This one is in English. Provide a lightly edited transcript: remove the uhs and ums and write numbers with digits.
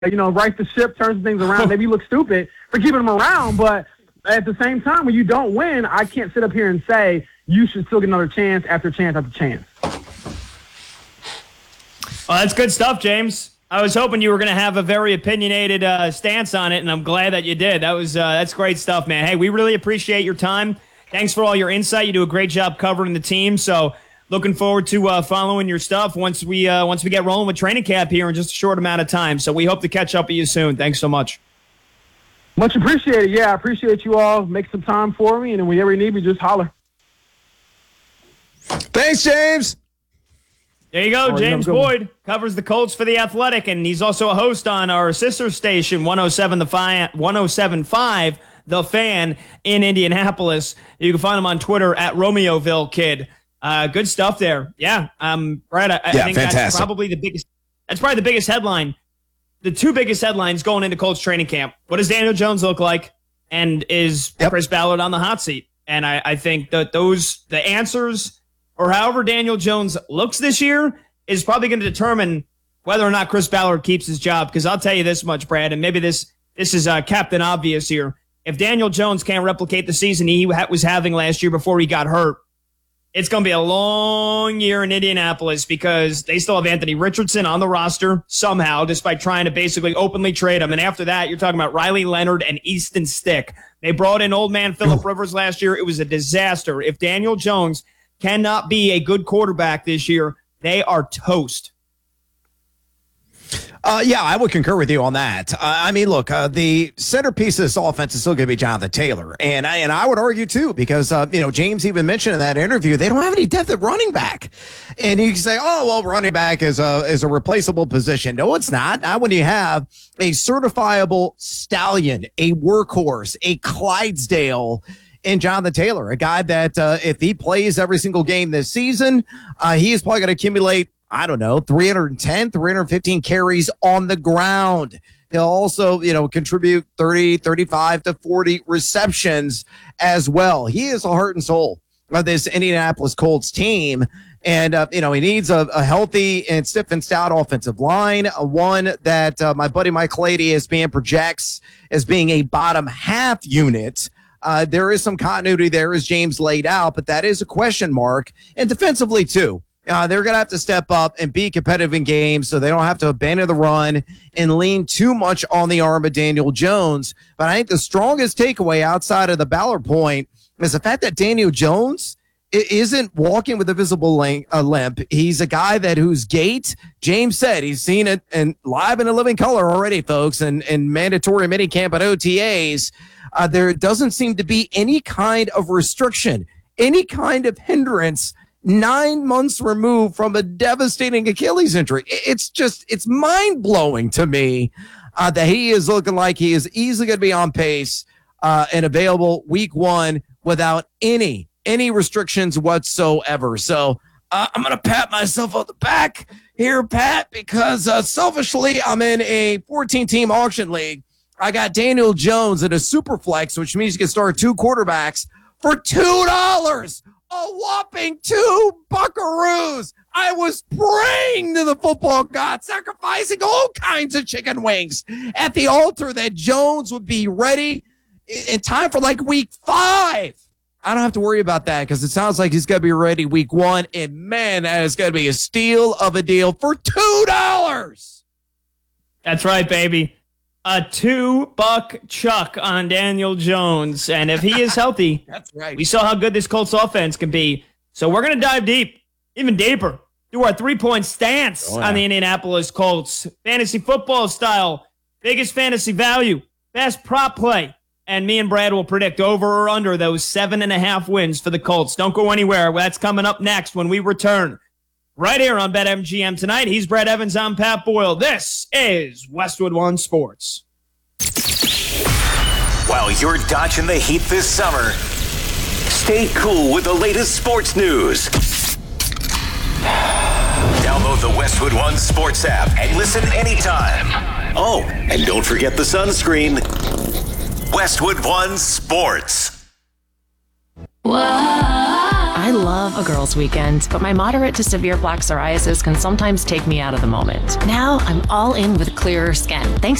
right the ship, turns things around. Maybe you look stupid for keeping him around, but at the same time, when you don't win, I can't sit up here and say you should still get another chance after chance after chance. Well, that's good stuff, James. I was hoping you were going to have a very opinionated stance on it, and I'm glad that you did. That's great stuff, man. Hey, we really appreciate your time. Thanks for all your insight. You do a great job covering the team. So, looking forward to following your stuff once we get rolling with training camp here in just a short amount of time. So, we hope to catch up with you soon. Thanks so much. Much appreciated. Yeah, I appreciate you all. Make some time for me, and whenever you need me, just holler. Thanks, James. There you go. James Boyd covers the Colts for The Athletic, and he's also a host on our sister station, 107.5 The Fan in Indianapolis. You can find him on Twitter at Romeoville Kid. Good stuff there. Yeah, Brad, I think fantastic. That's probably the biggest headline. The two biggest headlines going into Colts training camp. What does Daniel Jones look like? And is Chris Ballard on the hot seat? And I think that the answers, or however Daniel Jones looks this year, is probably going to determine whether or not Chris Ballard keeps his job. Because I'll tell you this much, Brad, and maybe this is Captain Obvious here. If Daniel Jones can't replicate the season he was having last year before he got hurt, it's going to be a long year in Indianapolis because they still have Anthony Richardson on the roster somehow, despite trying to basically openly trade him. And after that, you're talking about Riley Leonard and Easton Stick. They brought in old man Phillip Rivers last year. It was a disaster. If Daniel Jones cannot be a good quarterback this year, they are toast. Yeah, I would concur with you on that. I mean, look, the centerpiece of this offense is still going to be Jonathan Taylor. And I would argue, too, because, James even mentioned in that interview, they don't have any depth at running back. And you can say, oh, well, running back is a replaceable position. No, it's not. Not when you have a certifiable stallion, a workhorse, a Clydesdale, and Jonathan Taylor, a guy that if he plays every single game this season, he is probably going to accumulate, 310, 315 carries on the ground. He'll also, contribute 30, 35 to 40 receptions as well. He is the heart and soul of this Indianapolis Colts team. And, he needs a healthy and stiff and stout offensive line, one that my buddy Mike Lady projects as being a bottom half unit. There is some continuity there as James laid out, but that is a question mark. And defensively, too. They're going to have to step up and be competitive in games so they don't have to abandon the run and lean too much on the arm of Daniel Jones. But I think the strongest takeaway outside of the Ballard point is the fact that Daniel Jones isn't walking with a visible limp. He's a guy whose gait, James said, he's seen it and live in a living color already, folks, and mandatory minicamp at OTAs. There doesn't seem to be any kind of restriction, any kind of hindrance 9 months removed from a devastating Achilles injury. It's mind-blowing to me that he is looking like he is easily going to be on pace and available week one without any restrictions whatsoever. So I'm going to pat myself on the back here, Pat, because selfishly I'm in a 14-team auction league. I got Daniel Jones in a super flex, which means you can start two quarterbacks for $2. A whopping $2 buckaroos. I was praying to the football god, sacrificing all kinds of chicken wings at the altar that Jones would be ready in time for like week 5. I don't have to worry about that because it sounds like he's going to be ready week 1. And man, that is going to be a steal of a deal for $2. That's right, baby. A $2 chuck on Daniel Jones. And if he is healthy, that's right. We saw how good this Colts offense can be. So we're going to dive deep, even deeper, do our 3-point stance on the Indianapolis Colts. Fantasy football style, biggest fantasy value, best prop play. And me and Brad will predict over or under those 7.5 wins for the Colts. Don't go anywhere. That's coming up next when we return. Right here on BetMGM tonight. He's Brad Evans. I'm Pat Boyle. This is Westwood One Sports. While you're dodging the heat this summer, stay cool with the latest sports news. Download the Westwood One Sports app and listen anytime. Oh, and don't forget the sunscreen. Westwood One Sports. I love love a girls' weekend, but my moderate to severe plaque psoriasis can sometimes take me out of the moment. Now I'm all in with Clearer Skin, thanks